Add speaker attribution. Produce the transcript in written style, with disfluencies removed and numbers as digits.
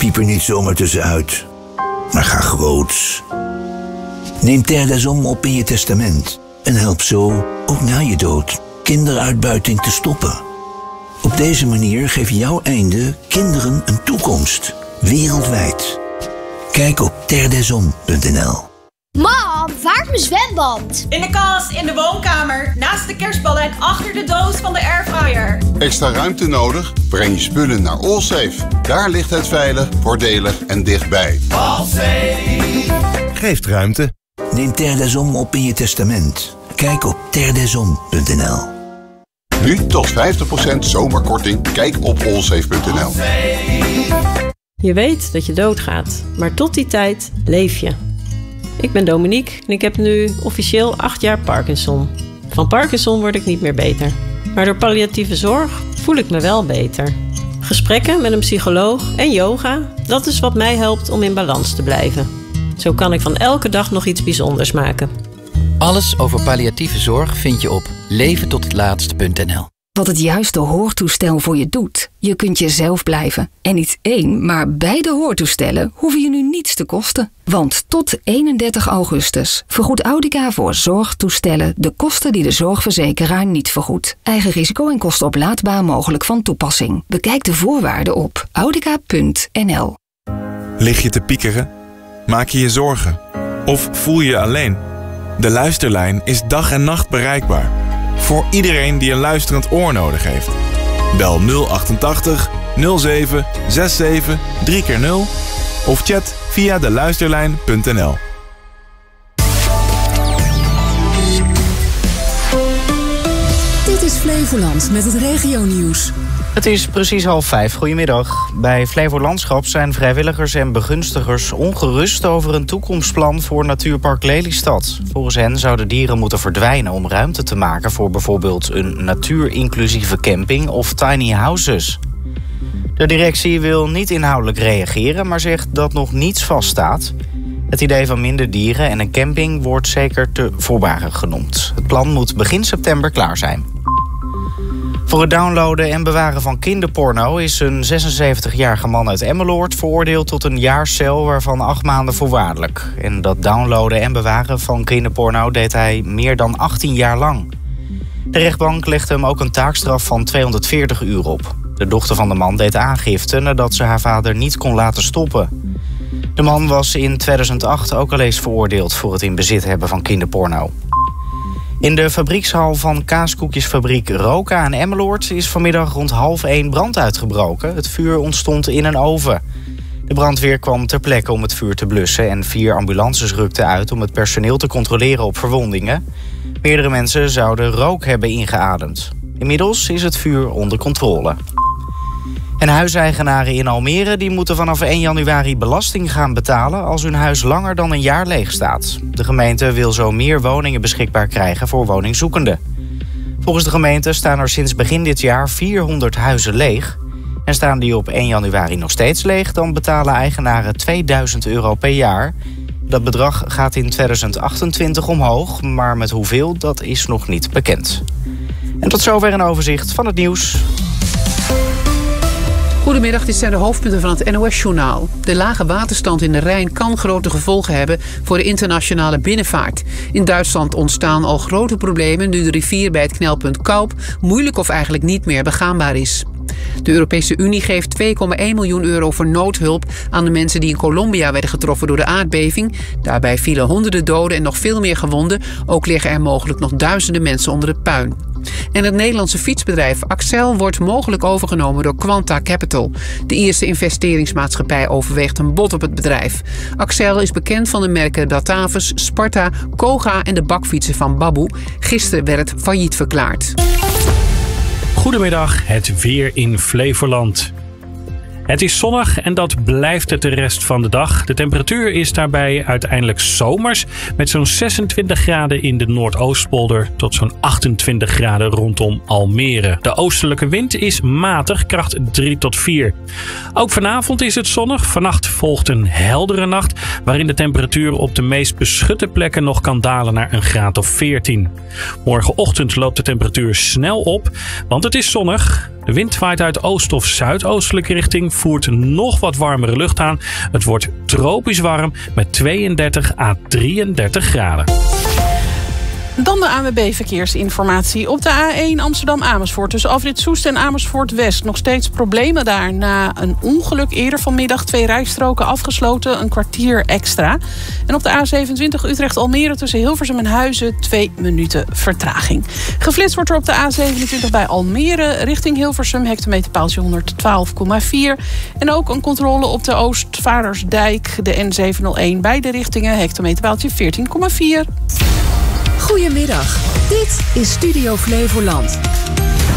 Speaker 1: Siep er niet zomaar tussenuit, maar ga groots. Neem Terre des Hommes op in je testament en help zo, ook na je dood, kinderuitbuiting te stoppen. Op deze manier geef jouw einde kinderen een toekomst, wereldwijd. Kijk op terredeshommes.nl.
Speaker 2: Mam, waar is mijn zwembad?
Speaker 3: In de kast, in de woonkamer, naast de kerstballen en achter de doos van de airfryer.
Speaker 4: Extra ruimte nodig? Breng je spullen naar Allsafe. Daar ligt het veilig, voordelig en dichtbij.
Speaker 5: Allsafe geeft ruimte.
Speaker 1: Neem Terre des Hommes op in je testament. Kijk op terredeshommes.nl.
Speaker 4: Nu tot 50% zomerkorting. Kijk op allsafe.nl.
Speaker 6: Je weet dat je doodgaat, maar tot die tijd leef je. Ik ben Dominique en ik heb nu officieel 8 jaar Parkinson. Van Parkinson word ik niet meer beter. Maar door palliatieve zorg voel ik me wel beter. Gesprekken met een psycholoog en yoga, dat is wat mij helpt om in balans te blijven. Zo kan ik van elke dag nog iets bijzonders maken.
Speaker 7: Alles over palliatieve zorg vind je op leventothetlaatst.nl.
Speaker 8: Wat het juiste hoortoestel voor je doet. Je kunt jezelf blijven. En niet 1, maar beide hoortoestellen hoeven je nu niets te kosten. Want tot 31 augustus vergoedt Audica voor zorgtoestellen de kosten die de zorgverzekeraar niet vergoedt. Eigen risico en kosten oplaadbaar mogelijk van toepassing. Bekijk de voorwaarden op audica.nl.
Speaker 9: Lig je te piekeren? Maak je je zorgen? Of voel je je alleen? De Luisterlijn is dag en nacht bereikbaar. Voor iedereen die een luisterend oor nodig heeft. Bel 088 07 67 3x0 of chat via deluisterlijn.nl.
Speaker 10: Dit is Flevoland met het regionieuws.
Speaker 11: Het is precies 4:30. Goedemiddag. Bij Flevolandschap zijn vrijwilligers en begunstigers ongerust over een toekomstplan voor Natuurpark Lelystad. Volgens hen zouden dieren moeten verdwijnen om ruimte te maken voor bijvoorbeeld een natuurinclusieve camping of tiny houses. De directie wil niet inhoudelijk reageren, maar zegt dat nog niets vaststaat. Het idee van minder dieren en een camping wordt zeker te voorbarig genoemd. Het plan moet begin september klaar zijn. Voor het downloaden en bewaren van kinderporno is een 76-jarige man uit Emmeloord veroordeeld tot een jaar cel, waarvan 8 maanden voorwaardelijk. En dat downloaden en bewaren van kinderporno deed hij meer dan 18 jaar lang. De rechtbank legde hem ook een taakstraf van 240 uur op. De dochter van de man deed aangifte nadat ze haar vader niet kon laten stoppen. De man was in 2008 ook al eens veroordeeld voor het in bezit hebben van kinderporno. In de fabriekshal van kaaskoekjesfabriek Roka in Emmeloord is vanmiddag rond 12:30 brand uitgebroken. Het vuur ontstond in een oven. De brandweer kwam ter plekke om het vuur te blussen en 4 ambulances rukten uit om het personeel te controleren op verwondingen. Meerdere mensen zouden rook hebben ingeademd. Inmiddels is het vuur onder controle. En huiseigenaren in Almere die moeten vanaf 1 januari belasting gaan betalen als hun huis langer dan een jaar leeg staat. De gemeente wil zo meer woningen beschikbaar krijgen voor woningzoekenden. Volgens de gemeente staan er sinds begin dit jaar 400 huizen leeg. En staan die op 1 januari nog steeds leeg, dan betalen eigenaren €2000 per jaar. Dat bedrag gaat in 2028 omhoog, maar met hoeveel, dat is nog niet bekend. En tot zover een overzicht van het nieuws.
Speaker 12: Goedemiddag, dit zijn de hoofdpunten van het NOS-journaal. De lage waterstand in de Rijn kan grote gevolgen hebben voor de internationale binnenvaart. In Duitsland ontstaan al grote problemen nu de rivier bij het knelpunt Kaup moeilijk of eigenlijk niet meer begaanbaar is. De Europese Unie geeft €2,1 miljoen voor noodhulp aan de mensen die in Colombia werden getroffen door de aardbeving. Daarbij vielen honderden doden en nog veel meer gewonden. Ook liggen er mogelijk nog duizenden mensen onder het puin. En het Nederlandse fietsbedrijf Accel wordt mogelijk overgenomen door Quanta Capital. De Ierse investeringsmaatschappij overweegt een bod op het bedrijf. Accel is bekend van de merken Batavus, Sparta, Koga en de bakfietsen van Baboe. Gisteren werd het failliet verklaard.
Speaker 13: Goedemiddag, het weer in Flevoland. Het is zonnig en dat blijft het de rest van de dag. De temperatuur is daarbij uiteindelijk zomers met zo'n 26 graden in de Noordoostpolder tot zo'n 28 graden rondom Almere. De oostelijke wind is matig, kracht 3 tot 4. Ook vanavond is het zonnig. Vannacht volgt een heldere nacht waarin de temperatuur op de meest beschutte plekken nog kan dalen naar een graad of 14. Morgenochtend loopt de temperatuur snel op, want het is zonnig. De wind waait uit oost- of zuidoostelijke richting, voert nog wat warmere lucht aan. Het wordt tropisch warm met 32 à 33 graden.
Speaker 14: Dan de ANWB Verkeersinformatie. Op de A1 Amsterdam-Amersfoort tussen afrit Soest en Amersfoort-West. Nog steeds problemen daar. Na een ongeluk eerder vanmiddag 2 rijstroken afgesloten. Een kwartier extra. En op de A27 Utrecht-Almere tussen Hilversum en Huizen 2 minuten vertraging. Geflitst wordt er op de A27 bij Almere richting Hilversum. Hectometerpaaltje 112,4. En ook een controle op de Oostvaardersdijk. De N701 beide richtingen. Hectometerpaaltje 14,4.
Speaker 10: Goedemiddag, dit is Studio Flevoland.